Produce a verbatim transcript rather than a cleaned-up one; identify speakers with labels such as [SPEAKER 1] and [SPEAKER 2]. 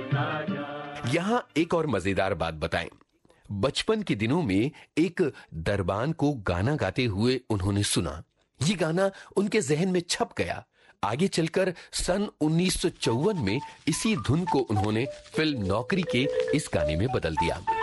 [SPEAKER 1] यहाँ एक और मजेदार बात बताएं। बचपन के दिनों में एक दरबान को गाना गाते हुए उन्होंने सुना। ये गाना उनके जहन में छप गया। आगे चलकर सन उन्नीस सौ चौवन में इसी धुन को उन्होंने फिल्म नौकरी के इस गाने में बदल दिया।